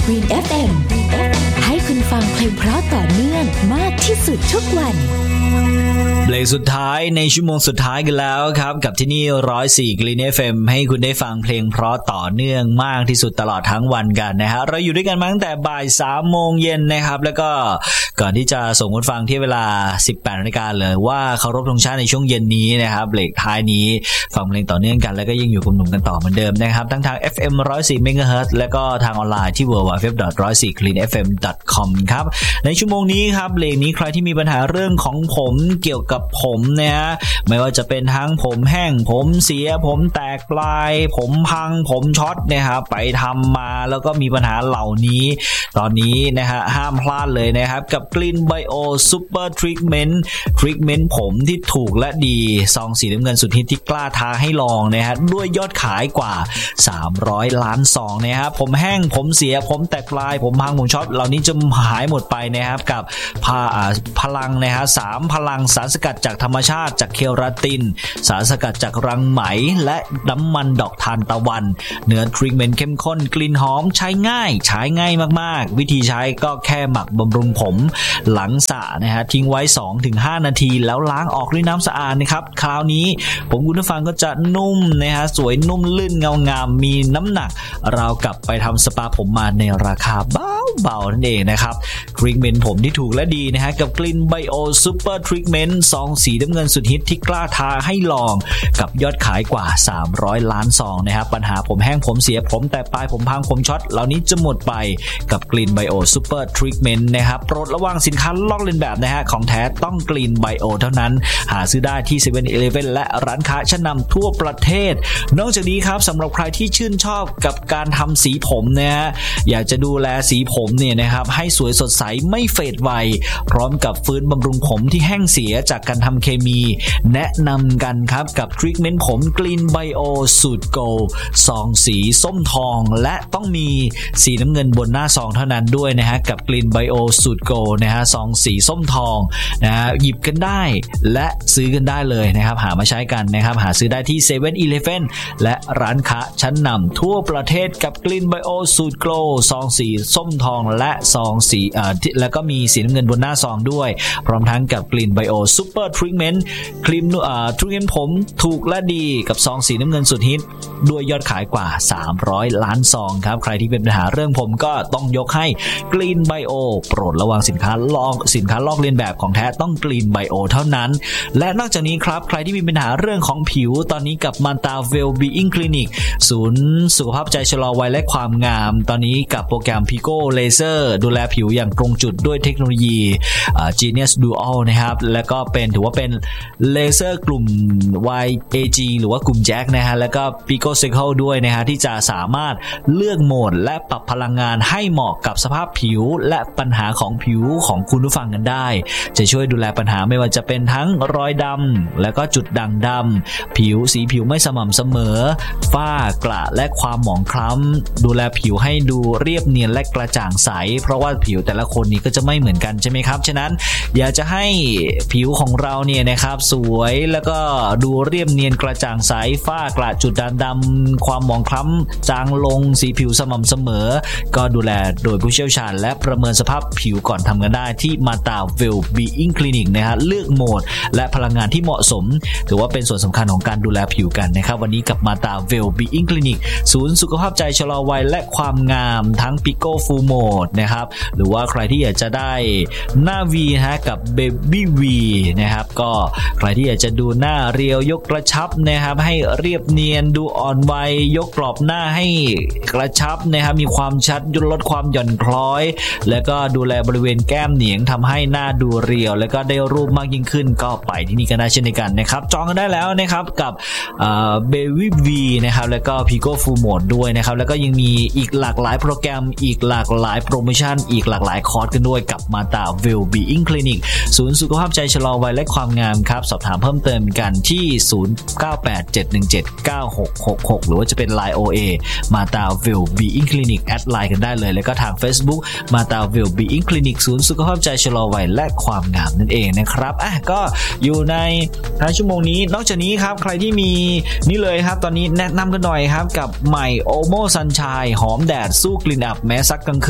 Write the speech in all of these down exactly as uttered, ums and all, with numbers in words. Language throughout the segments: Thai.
Green เอฟ เอ็ม ให้คุณฟังเพลงเพราะต่อเนื่องมากที่สุดทุกวันเพลงสุดท้ายในชั่วโมงสุดท้ายกันแล้วครับกับที่นี่หนึ่งศูนย์สี่ Green เอฟ เอ็ม ให้คุณได้ฟังเพลงเพราะต่อเนื่องมากที่สุดตลอดทั้งวันกันนะฮะเราอยู่ด้วยกันมาตั้งแต่บ่าย สามโมงเย็นนะครับแล้วก็ก่อนที่จะส่งคุณฟังที่เวลา สิบแปดนาฬิกาเลยว่าเคารพธงชาติในช่วงเย็นนี้นะครับเบรกท้ายนี้ฟังเพลงต่อเนื่องกันแล้วก็ยังอยู่กับหนุ่มกันต่อเหมือนเดิมนะครับทั้งทาง เอฟ เอ็ม หนึ่งศูนย์สี่ เมกะเฮิรตซ์ แล้วก็ทางออนไลน์ที่ ดับเบิลยู ดับเบิลยู ดับเบิลยู ดอท หนึ่งศูนย์สี่ กรีน เอฟ เอ็ม ดอท คอม ครับในชั่วโมงนี้ครับเบรกนี้ใครที่มีปัญหาเรื่องของผมเกี่ยวกับผมนะฮะไม่ว่าจะเป็นทั้งผมแห้งผมเสียผมแตกปลายผมพังผมช็อตนะครับไปทำมาแล้วก็มีปัญหาเหล่านี้ตอนนี้นะฮะห้ามพลาดเลยนะครับกับ Clean Bio Super Treatment Treatment ผมที่ถูกและดีซองสีน้ำเงินสุดฮิตที่กล้าท้าให้ลองนะฮะด้วยยอดขายกว่าสามร้อยล้านซองนะครับผมแห้งผมเสียผมแตกปลายผมพังผมช็อตเหล่านี้จะหายหมดไปนะครับกับพลังนะฮะสามพลังสารสกัดจากธรรมชาติจากเคราตินสารสกัดจากรังไหมและน้ำมันดอกทานตะวันเนื้อทรีทเมนต์เข้มข้นกลิ่นหอมใช้ง่ายใช้ง่ายมากๆวิธีใช้ก็แค่หมักบำรุงผมหลังสระนะฮะทิ้งไว้ สองถึงห้า นาทีแล้วล้างออกด้วยน้ำสะอาดนะครับคราวนี้ผมคุณผู้ฟังก็จะนุ่มนะฮะสวยนุ่มลื่นเงางามมีน้ำหนักราวกับไปทำสปาผมมาในราคาเบาๆนั่นเองนะครับทรีทเมนต์ผมที่ถูกและดีนะฮะกับ Clean Bio Super Treatment ซองสีน้ำเงินสุดฮิตที่กล้าท้าให้ลองกับยอดขายกว่าสามร้อยล้านซองนะครับปัญหาผมแห้งผมเสียผมแตกปลายผมพังผมช็อตเหล่านี้จะหมดไปกับ Clean Bio Super Treatment นะครับโปรดระวังสินค้าลอกเลียนแบบนะฮะของแท้ต้อง Clean Bio เท่านั้นหาซื้อได้ที่ เซเว่น อีเลฟเว่น และร้านค้าชั้นนำทั่วประเทศนอกจากนี้ครับสำหรับใครที่ชื่นชอบกับการทำสีผมนะฮะอยากจะดูแลสีผมเนี่ยนะครับให้สวยสดใสไม่เฟดไวพร้อมกับฟื้นบำรุงผมที่แห้งเสียจากการทำเคมีแนะนำกันครับกับทรีทเมนต์ผม Clean Bio สูตร Gold ซองสีส้มทองและต้องมีสีน้ำเงินบนหน้าซองเท่านั้นด้วยนะฮะกับ Clean Bio สูตร Gold นะฮะซองสีส้มทองนะฮะหยิบกันได้และซื้อกันได้เลยนะครับหามาใช้กันนะครับหาซื้อได้ที่ เซเว่น อีเลฟเว่น และร้านค้าชั้นนำทั่วประเทศกับ Clean Bio สูตร Gold ซองสีส้มทองและซองสีเอ่อแล้วก็มีสีน้ำเงินบนหน้าซองด้วยพร้อมทั้งกับ Clean Bio Super Treatment ครีมเอ่อทรีทเมนต์ผมถูกและดีกับซองสีน้ำเงินสุดฮิตด้วยยอดขายกว่าสามร้อยล้านซองครับใครที่เป็นปัญหาเรื่องผมก็ต้องยกให้ Clean Bio โปรดระวังสินค้าลอกสินค้าลอกเลียนแบบของแท้ต้อง Clean Bio เท่านั้นและนอกจากนี้ครับใครที่มีปัญหาเรื่องของผิวตอนนี้กับ Manta Wellbeing Clinic ศูนย์สุขภาพใจชะลอวัยและความงามตอนนี้กับโปรแกรม Pico Laser ดูแลผิวอย่างตรงจุดด้วยเทคโนโลยี Genius Dual นะครับแล้วก็เป็นถือว่าเป็นเลเซอร์กลุ่ม วาย เอ จี หรือว่ากลุ่มแจ็คนะฮะแล้วก็ Pico Cycle ด้วยนะฮะที่จะสามารถเลือกโหมดและปรับพลังงานให้เหมาะกับสภาพผิวและปัญหาของผิวของคุณผู้ฟังกันได้จะช่วยดูแลปัญหาไม่ว่าจะเป็นทั้งรอยดำแล้วก็จุดด่างดำผิวสีผิวไม่สม่ำเสมอฝ้ากระและความหมองคล้ำดูแลผิวให้ดูเรียบเนียนและกระจ่างใสเพราะว่าผิวแต่ละคนนี้ก็จะไม่เหมือนกันใช่ไหมครับฉะนั้นอยากจะให้ผิวของเราเนี่ยนะครับสวยแล้วก็ดูเรียบเนียนกระจ่างใสฝ้ากระจุดด่างดำความหมองคล้ำจางลงสีผิวสม่ำเสมอก็ดูแลโดยผู้เชี่ยวชาญและประเมินสภาพผิวก่อนทำกันได้ที่ Manta Wellbeing Clinic นะฮะเลือกโหมดและพลังงานที่เหมาะสมถือว่าเป็นส่วนสำคัญของการดูแลผิวกันนะครับวันนี้กับ Manta Wellbeing Clinic ศูนย์สุขภาพใจชะลอวัยและความงามทั้ง Pico Full Mode นะครับหรือว่าใครที่อยากจะได้หน้า V นะฮะกับ Baby V นะครับก็ใครที่อยากจะดูหน้าเรียวยกกระชับนะครับให้เรียบเนียนดูอ่อนวัยยกกรอบหน้าให้กระชับนะครับมีความชัดลดความหย่อนคล้อยแล้วก็ดูแลบริเวณแก้มเหนียงทำให้หน้าดูเรียวแล้วก็ได้รูปมากยิ่งขึ้นก็ไปที่นี่กันได้เช่นเดียวกันนะครับจองกันได้แล้วนะครับกับเอ่อ Baby V นะครับแล้วก็ Pico Full Mode ด้วยนะครับแล้วก็ยังมีอีกหลากหลายโปรแกรมอีกหลากหลายโปรโมชั่นอีกหลากหลายคอร์สกันด้วยกับ Manta Wellbeing Clinic ศูนย์สุขภาพใจชะลอวัยและความงามครับสอบถามเพิ่มเติมกันที่ศูนย์ เก้า แปด เจ็ด หนึ่ง เจ็ด เก้า หก หก หกหรือว่าจะเป็น ไลน์ โอ เอ Manta Wellbeing Clinic แอดไลน์กันได้เลยแล้วก็ทาง Facebook Manta Wellbeing Clinic ศูนย์สุขภาพใจชะลอวัยและความงามนั่นเองนะครับอ่ะก็อยู่ในท้ายชั่วโมงนี้นอกจากนี้ครับใครที่มีนี่เลยครับตอนนี้แนะนำกันหน่อยครับกับใหม่ Omo Sunshine หอมแดดสู้กลิ่นอับแม้ซักกลางคืน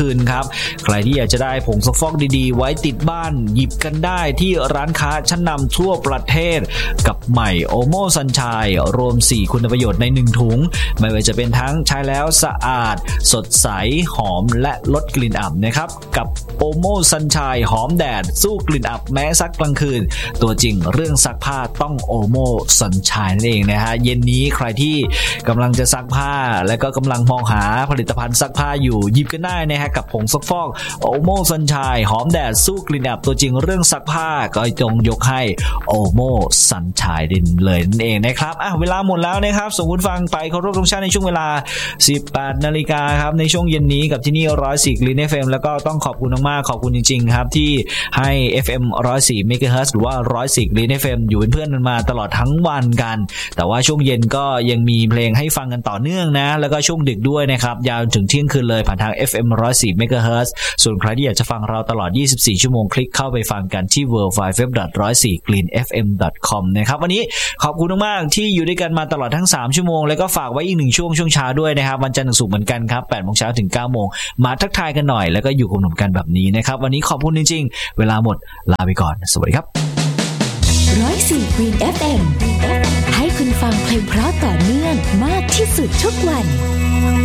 คืนครับใครที่อยากจะได้ผงซักฟอกดีๆไว้ติดบ้านหยิบกันได้ที่ร้านค้าชั้นนำทั่วประเทศกับใหม่โอโม่ซันชัยรวมสี่คุณประโยชน์ในหนึ่งถุงไม่ว่าจะเป็นทั้งใช้แล้วสะอาดสดใสหอมและลดกลิ่นอับนะครับกับโอโม่ซันชัยหอมแดดสู้กลิ่นอับแม้ซักกลางคืนตัวจริงเรื่องซักผ้าต้องโอโม่ซันชัยนั่นเองนะฮะเย็นนี้ใครที่กำลังจะซักผ้าและก็กำลังมองหาผลิตภัณฑ์ซักผ้าอยู่หยิบกันได้นะฮะกับผงซักฟอกโอโม่ซันชัยหอมแดดสู้กลิ่นอับตัวจริงเรื่องซักผ้าก็จงยกให้โอโม่ซันชัยดินเลยนั่นเองนะครับอ่ะเวลาหมดแล้วนะครับส่งคุณฟังไปเคารพธงชาติในช่วงเวลา สิบแปดนาฬิกาครับในช่วงเย็นนี้กับที่นี่หนึ่งศูนย์สี่ Green เอฟ เอ็ม แล้วก็ต้องขอบคุณมากๆขอบคุณจริงๆครับที่ให้ เอฟ เอ็ม หนึ่งศูนย์สี่ เมกะเฮิรตซ์ หรือว่าหนึ่งศูนย์สี่ Green เอฟ เอ็ม อยู่เป็นเพื่อนกันมาตลอดทั้งวันกันแต่ว่าช่วงเย็นก็ยังมีเพลงให้ฟังกันต่อเนื่องนะแล้วก็ช่วงดึกด้วยนะครับยาวถึงเที่ยงคืนเลยผ่านทาง เอฟ เอ็ม หนึ่งศูนย์สี่ เมกะเฮิรตซ์ ส่วนใครที่อยากจะฟังเราตลอดยี่สิบสี่ชั่วโมงคลิกเข้าไปฟังกันที่ ดับเบิลยู ดับเบิลยู ดับเบิลยู ดอท หนึ่งศูนย์สี่ กรีน เอฟ เอ็ม ดอท คอม นะครับวันนี้ขอบคุณมากๆที่อยู่ด้วยกันมาตลอดทั้งสามชั่วโมงแล้วก็ฝากไว้อีกหนึ่งช่วงช่วงเช้าด้วยนะครับวันจันทร์ถึงศุกร์เหมือนกันครับ แปดโมงเช้าถึง เก้าโมงมาทักทายกันหน่อยแล้วก็อยู่กับหนุ่มกันแบบนี้นะครับวันนี้ขอบคุณจริงๆเวลาหมดลาไปก่อนสวัสดีครับหนึ่งศูนย์สี่ Green เอฟ เอ็ม ให้คุณฟังเพลงเพราะต่อเนื่องมากที่สุดทุกวัน